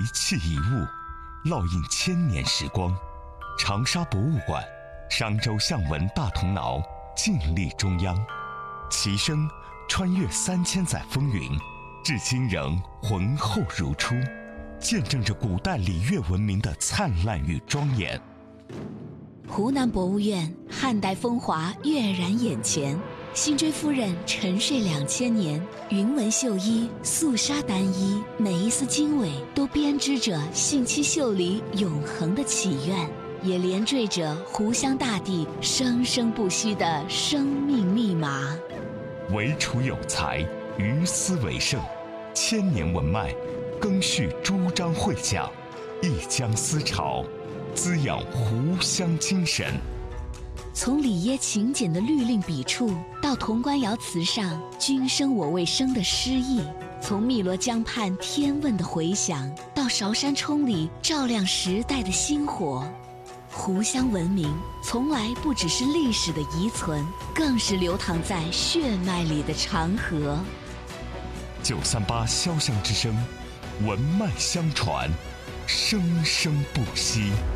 器一物，烙印千年时光。长沙博物馆、商周象纹大铜挠静立中央，其声穿越3000载风云，至今仍浑厚如初，见证着古代礼乐文明的灿烂与庄严。 湖南博物院汉代风华跃然眼前，辛追夫人沉睡2000年，云纹绣衣、素纱单衣，每一丝经纬都编织着信息秀里永恒的祈愿，也连缀着湖湘大地生生不息的生命密码。 惟楚有才，于斯为盛，千年文脉，更续朱张会讲，一江思潮，滋养湖湘精神。 从里耶勤俭的律令笔触，到潼关窑瓷上君生我未生的诗意；从汨罗江畔天问的回响，到韶山冲里照亮时代的星火。湖湘文明从来不只是历史的遗存，更是流淌在血脉里的长河。 938潇湘之声，文脉相传，生生不息。